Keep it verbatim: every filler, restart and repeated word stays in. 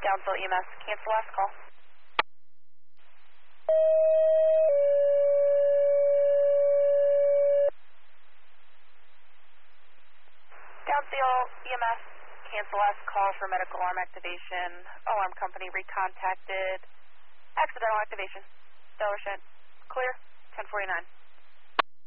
Downsville E M S, cancel last call. Downsville E M S, cancel last call for medical arm activation. Alarm company recontacted. Accidental activation. Delaware Clear, ten forty-nine.